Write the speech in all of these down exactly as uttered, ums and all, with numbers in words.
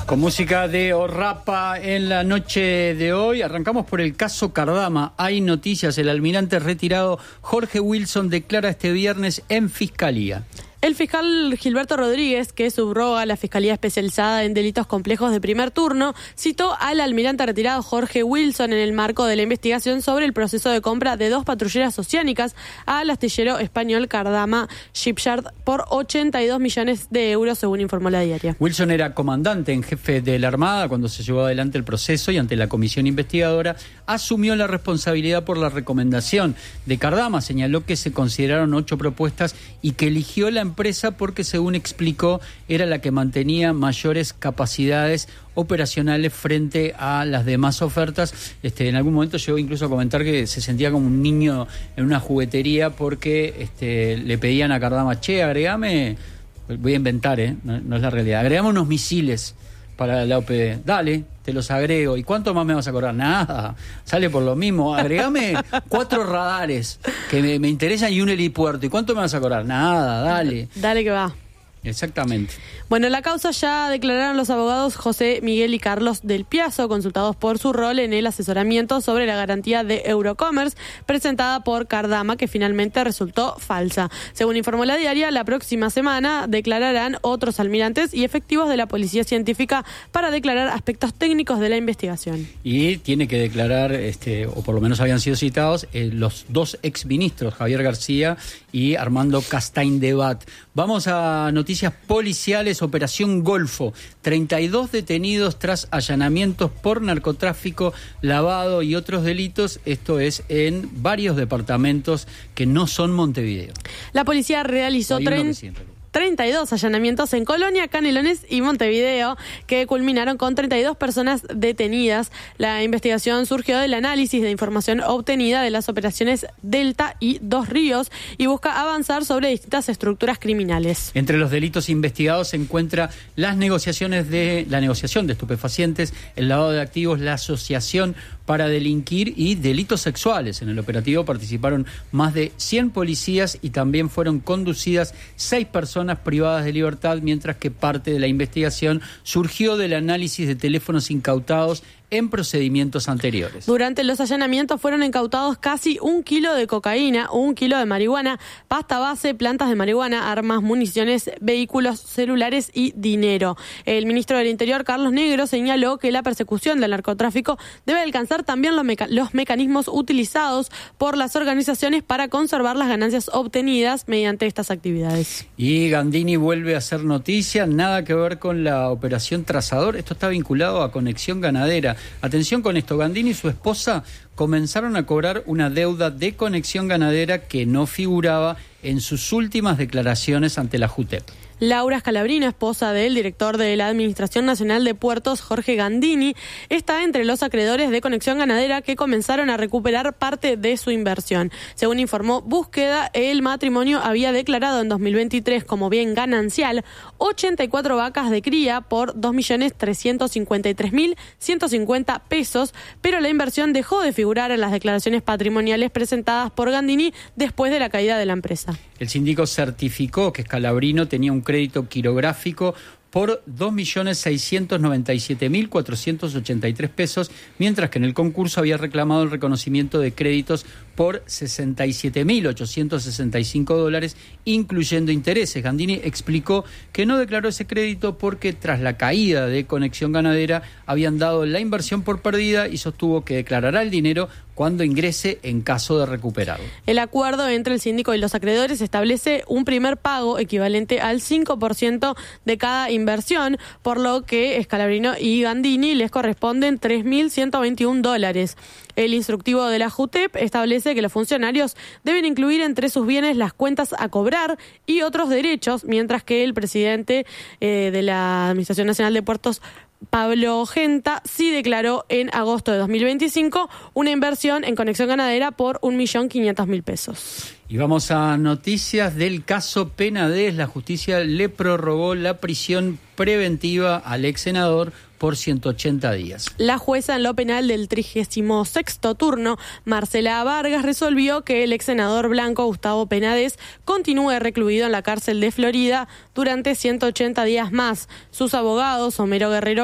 Con música de Orrapa en la noche de hoy. Arrancamos por el caso Cardama. Hay noticias. El almirante retirado Jorge Wilson declara este viernes en Fiscalía. El fiscal Gilberto Rodríguez, que subroga la Fiscalía Especializada en Delitos Complejos de Primer Turno, citó al almirante retirado Jorge Wilson en el marco de la investigación sobre el proceso de compra de dos patrulleras oceánicas al astillero español Cardama Shipyard por ochenta y dos millones de euros, según informó la diaria. Wilson era comandante en jefe de la Armada cuando se llevó adelante el proceso y ante la comisión investigadora asumió la responsabilidad por la recomendación de Cardama. Señaló que se consideraron ocho propuestas y que eligió la empresa porque, según explicó, era la que mantenía mayores capacidades operacionales frente a las demás ofertas. Este, en algún momento llegó incluso a comentar que se sentía como un niño en una juguetería porque este, le pedían a Cardama, che, agregame, voy a inventar, ¿eh? no, no es la realidad, agregame unos misiles para la O P D. Dale, te los agrego. ¿Y cuánto más me vas a cobrar? Nada, sale por lo mismo. Agregame cuatro radares que me, me interesan y un helipuerto. ¿Y cuánto me vas a cobrar? Nada, dale. Dale que va. Exactamente. Bueno, la causa ya declararon los abogados José Miguel y Carlos del Piazo, consultados por su rol en el asesoramiento sobre la garantía de Eurocommerce presentada por Cardama, que finalmente resultó falsa. Según informó la diaria, la próxima semana declararán otros almirantes y efectivos de la Policía Científica para declarar aspectos técnicos de la investigación. Y tiene que declarar, este, o por lo menos habían sido citados, eh, los dos exministros, Javier García y Armando Castaing-Debat. Vamos a noticias policiales. Operación Golfo. treinta y dos detenidos tras allanamientos por narcotráfico, lavado y otros delitos. Esto es en varios departamentos que no son Montevideo. La policía realizó treinta y dos allanamientos en Colonia, Canelones y Montevideo, que culminaron con treinta y dos personas detenidas. La investigación surgió del análisis de información obtenida de las operaciones Delta y Dos Ríos y busca avanzar sobre distintas estructuras criminales. Entre los delitos investigados se encuentra las negociaciones de la negociación de estupefacientes, el lavado de activos, la asociación para delinquir y delitos sexuales. En el operativo participaron más de cien policías y también fueron conducidas seis personas privadas de libertad, mientras que parte de la investigación surgió del análisis de teléfonos incautados en procedimientos anteriores. Durante los allanamientos fueron incautados casi un kilo de cocaína, un kilo de marihuana, pasta base, plantas de marihuana, armas, municiones, vehículos, celulares y dinero. El ministro del Interior, Carlos Negro, señaló que la persecución del narcotráfico debe alcanzar también los, meca- los mecanismos utilizados por las organizaciones para conservar las ganancias obtenidas mediante estas actividades. Y Gandini vuelve a hacer noticia, nada que ver con la operación Trazador. Esto está vinculado a Conexión Ganadera. Atención con esto, Gandini y su esposa comenzaron a cobrar una deuda de Conexión Ganadera que no figuraba en sus últimas declaraciones ante la JUTEP. Laura Scalabrino, esposa del director de la Administración Nacional de Puertos, Jorge Gandini, está entre los acreedores de Conexión Ganadera que comenzaron a recuperar parte de su inversión. Según informó Búsqueda, el matrimonio había declarado en dos mil veintitrés como bien ganancial ochenta y cuatro vacas de cría por dos millones trescientos cincuenta y tres mil ciento cincuenta pesos, pero la inversión dejó de figurar en las declaraciones patrimoniales presentadas por Gandini después de la caída de la empresa. El síndico certificó que Scalabrino tenía un crédito quirográfico por dos millones seiscientos noventa y siete mil cuatrocientos ochenta y tres pesos, mientras que en el concurso había reclamado el reconocimiento de créditos por sesenta y siete mil ochocientos sesenta y cinco dólares, incluyendo intereses. Gandini explicó que no declaró ese crédito porque tras la caída de Conexión Ganadera habían dado la inversión por perdida y sostuvo que declarará el dinero cuando ingrese en caso de recuperarlo. El acuerdo entre el síndico y los acreedores establece un primer pago equivalente al cinco por ciento de cada inversión, por lo que Scalabrino y Gandini les corresponden tres mil ciento veintiún dólares. El instructivo de la JUTEP establece que los funcionarios deben incluir entre sus bienes las cuentas a cobrar y otros derechos, mientras que el presidente eh, de la Administración Nacional de Puertos, Pablo Genta, sí declaró en agosto de dos mil veinticinco una inversión en Conexión Ganadera por un millón quinientos mil pesos. Y vamos a noticias del caso Penades. La justicia le prorrogó la prisión preventiva al ex senador por ciento ochenta días. La jueza en lo penal del trigésimo sexto turno, Marcela Vargas, resolvió que el ex senador blanco Gustavo Penades continúe recluido en la cárcel de Florida durante ciento ochenta días más. Sus abogados, Homero Guerrero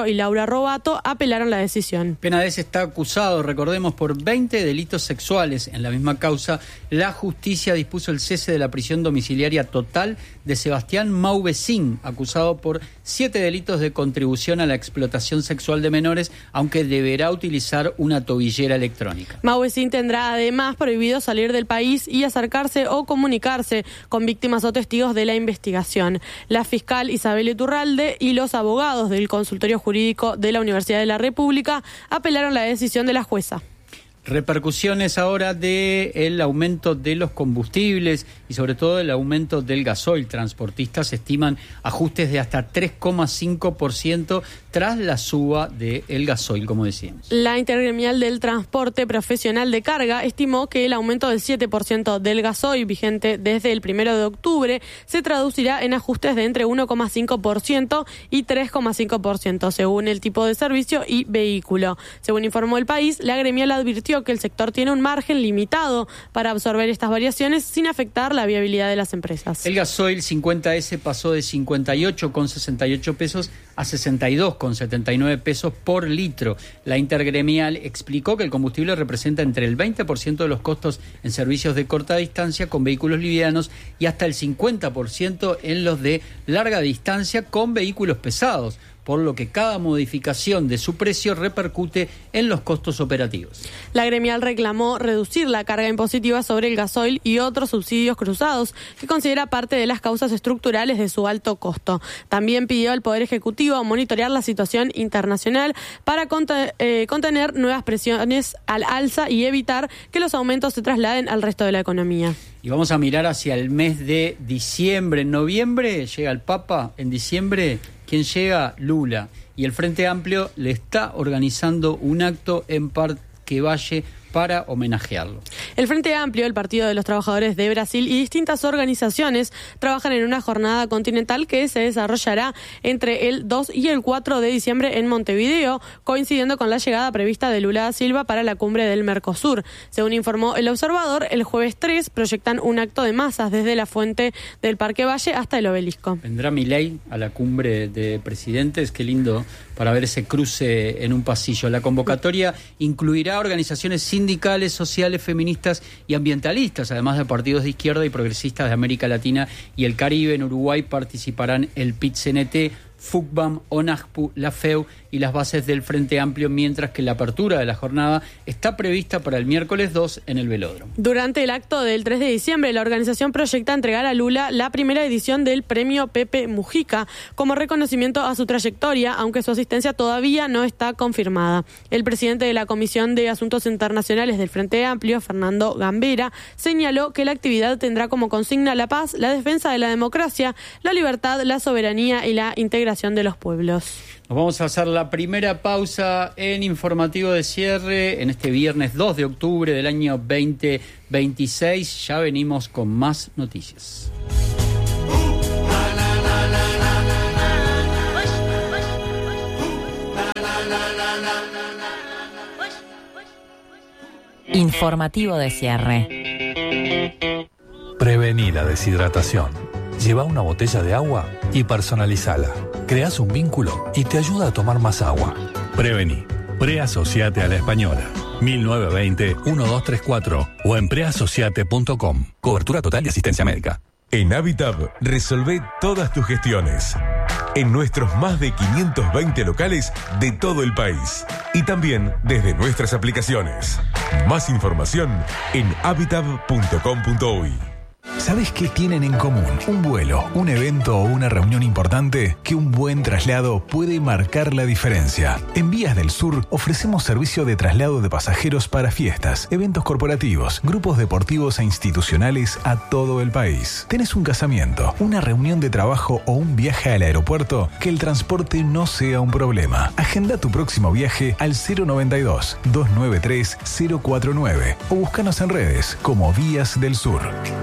Romero y Laura Robato apelaron la decisión. Penades está acusado, recordemos, por veinte delitos sexuales. En la misma causa, la justicia dispuso el cese de la prisión domiciliaria total de Sebastián Mauvecín, acusado por siete delitos de contribución a la explotación sexual de menores, aunque deberá utilizar una tobillera electrónica. Mauvecín tendrá además prohibido salir del país y acercarse o comunicarse con víctimas o testigos de la investigación. La fiscal Isabel Iturralde y los abogados del Consultorio Jurídico de la Universidad de la República apelaron la decisión de la jueza. Repercusiones ahora del aumento de los combustibles y sobre todo el aumento del gasoil. Transportistas estiman ajustes de hasta tres coma cinco por ciento tras la suba del gasoil, como decíamos. La Intergremial del Transporte Profesional de Carga estimó que el aumento del siete por ciento del gasoil vigente desde el primero de octubre se traducirá en ajustes de entre uno coma cinco por ciento y tres coma cinco por ciento según el tipo de servicio y vehículo. Según informó El País, la gremial advirtió que el sector tiene un margen limitado para absorber estas variaciones sin afectar la viabilidad de las empresas. El gasoil cincuenta ese pasó de cincuenta y ocho con sesenta y ocho pesos a sesenta y dos con setenta y nueve pesos por litro. La Intergremial explicó que el combustible representa entre el veinte por ciento de los costos en servicios de corta distancia con vehículos livianos y hasta el cincuenta por ciento en los de larga distancia con vehículos pesados, por lo que cada modificación de su precio repercute en los costos operativos. La gremial reclamó reducir la carga impositiva sobre el gasoil y otros subsidios cruzados, que considera parte de las causas estructurales de su alto costo. También pidió al Poder Ejecutivo monitorear la situación internacional para cont- eh, contener nuevas presiones al alza y evitar que los aumentos se trasladen al resto de la economía. Y vamos a mirar hacia el mes de diciembre. En noviembre llega el Papa, en diciembre, ¿quién llega? Lula. Y el Frente Amplio le está organizando un acto en Parque Valle para homenajearlo. El Frente Amplio, el Partido de los Trabajadores de Brasil y distintas organizaciones trabajan en una jornada continental que se desarrollará entre el dos y el cuatro de diciembre en Montevideo, coincidiendo con la llegada prevista de Lula da Silva para la cumbre del Mercosur. Según informó El Observador, el jueves tres proyectan un acto de masas desde la fuente del Parque Valle hasta el obelisco. Vendrá Milei a la cumbre de presidentes, qué lindo para ver ese cruce en un pasillo. La convocatoria incluirá organizaciones sindicales, sociales, feministas y ambientalistas, además de partidos de izquierda y progresistas de América Latina y el Caribe. En Uruguay participarán el P I T C N T, FUCBAM, ONAJPU, la FEU y las bases del Frente Amplio, mientras que la apertura de la jornada está prevista para el miércoles dos en el Velódromo. Durante el acto del tres de diciembre, la organización proyecta entregar a Lula la primera edición del Premio Pepe Mujica como reconocimiento a su trayectoria, aunque su asistencia todavía no está confirmada. El presidente de la Comisión de Asuntos Internacionales del Frente Amplio, Fernando Gambera, señaló que la actividad tendrá como consigna la paz, la defensa de la democracia, la libertad, la soberanía y la integración de los pueblos. Nos vamos a hacer la primera pausa en Informativo de Cierre en este viernes dos de octubre del año veinte veintiséis. Ya venimos con más noticias. Informativo de Cierre. Prevení la deshidratación. Lleva una botella de agua y personalizala. Creás un vínculo y te ayuda a tomar más agua. Prevení. Preasociate a la Española. mil novecientos veinte, doce treinta y cuatro o en preasociate punto com. Cobertura total de asistencia médica. En Habitat resolvé todas tus gestiones. En nuestros más de quinientos veinte locales de todo el país. Y también desde nuestras aplicaciones. Más información en habitat punto com punto uy. ¿Sabes qué tienen en común? Un vuelo, un evento o una reunión importante, que un buen traslado puede marcar la diferencia. En Vías del Sur ofrecemos servicio de traslado de pasajeros para fiestas, eventos corporativos, grupos deportivos e institucionales a todo el país. ¿Tenés un casamiento, una reunión de trabajo o un viaje al aeropuerto? Que el transporte no sea un problema. Agenda tu próximo viaje al cero noventa y dos, doscientos noventa y tres, cero cuarenta y nueve o búscanos en redes como Vías del Sur.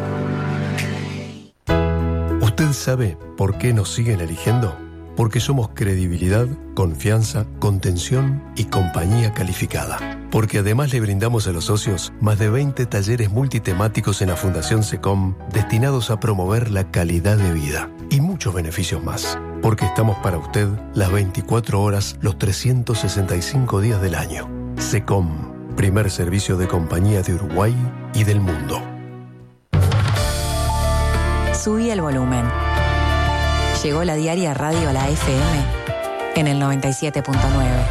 ¿Usted sabe por qué nos siguen eligiendo? Porque somos credibilidad, confianza, contención y compañía calificada. Porque además le brindamos a los socios más de veinte talleres multitemáticos en la Fundación SECOM destinados a promover la calidad de vida y muchos beneficios más. porque estamos para usted las veinticuatro horas, los trescientos sesenta y cinco días del año. SECOM, primer servicio de compañía de Uruguay y del mundo. Subí el volumen. Llegó la diaria Radio a la F M en el noventa y siete punto nueve.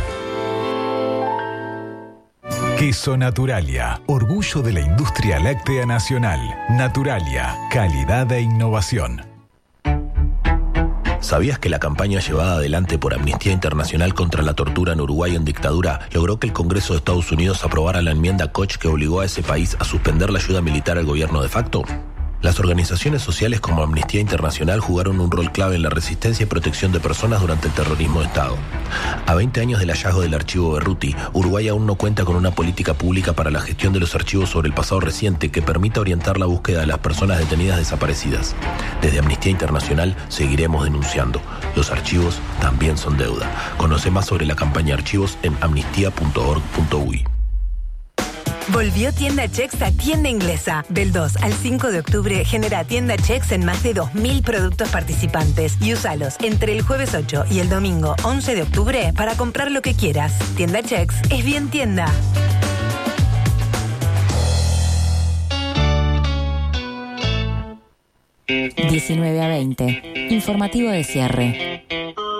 Queso Naturalia, orgullo de la industria láctea nacional. Naturalia, calidad e innovación. ¿Sabías que la campaña llevada adelante por Amnistía Internacional contra la tortura en Uruguay en dictadura logró que el Congreso de Estados Unidos aprobara la enmienda Koch que obligó a ese país a suspender la ayuda militar al gobierno de facto? Las organizaciones sociales como Amnistía Internacional jugaron un rol clave en la resistencia y protección de personas durante el terrorismo de Estado. A veinte años del hallazgo del archivo Berruti, Uruguay aún no cuenta con una política pública para la gestión de los archivos sobre el pasado reciente que permita orientar la búsqueda de las personas detenidas desaparecidas. Desde Amnistía Internacional seguiremos denunciando. Los archivos también son deuda. Conoce más sobre la campaña Archivos en amnistía punto org punto uy. Volvió Tienda Chex a Tienda Inglesa. Del dos al cinco de octubre genera Tienda Chex en más de dos mil productos participantes y úsalos entre el jueves ocho y el domingo once de octubre para comprar lo que quieras. Tienda Chex es bien tienda. diecinueve a veinte. Informativo de cierre.